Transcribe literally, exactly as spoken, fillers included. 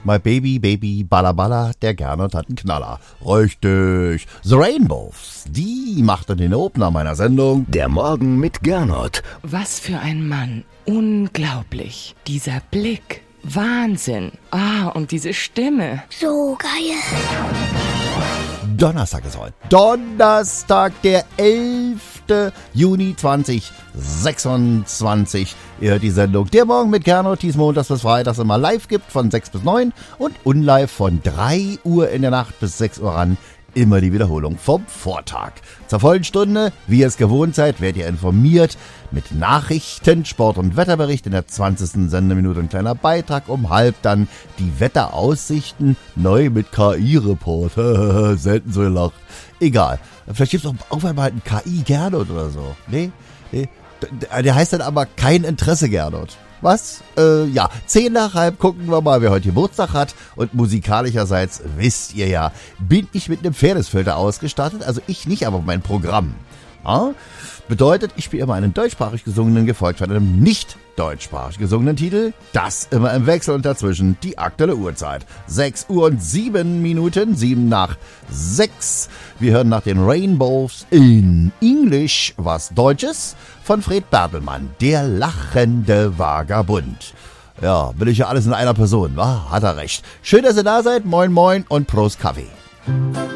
My Baby, Baby, Balla Balla, der Gernot hat einen Knaller. Richtig. The Rainbows, die machten den Opener meiner Sendung. Der Morgen mit Gernot. Was für ein Mann. Unglaublich. Dieser Blick. Wahnsinn. Ah, und diese Stimme. So geil. Donnerstag ist heute. Donnerstag, der elfte Juni zweitausendsechsundzwanzig. Ihr hört die Sendung Der Morgen mit Gernot, die es montags bis freitags immer live gibt von sechs bis neun und unlive von drei Uhr in der Nacht bis sechs Uhr ran. Immer die Wiederholung vom Vortag. Zur vollen Stunde, wie ihr es gewohnt seid, werdet ihr informiert mit Nachrichten, Sport- und Wetterbericht in der zwanzigsten Sendeminute. Ein kleiner Beitrag um halb, dann die Wetteraussichten, neu mit K I-Report. Selten so gelacht. Egal. Vielleicht gibt es auch irgendwann mal einen K I-Gernot oder so. Nee? Nee? Der heißt dann aber kein Interesse Gernot. Was? Äh, ja, zehn nach halb gucken wir mal, wer heute Geburtstag hat. Und musikalischerseits, wisst ihr ja, bin ich mit einem Fairnessfilter ausgestattet. Also ich nicht, aber mein Programm. Ja? Bedeutet, ich spiele immer einen deutschsprachig gesungenen, gefolgt von einem nicht deutschsprachig gesungenen Titel. Das immer im Wechsel und dazwischen die aktuelle Uhrzeit. sechs Uhr und sieben Minuten, sieben nach sechs. Wir hören nach den Rainbows in English was Deutsches von Fred Bertelmann, der lachende Vagabund. Ja, will ich ja alles in einer Person, wa? Hat er recht. Schön, dass ihr da seid. Moin, moin und Prost Kaffee.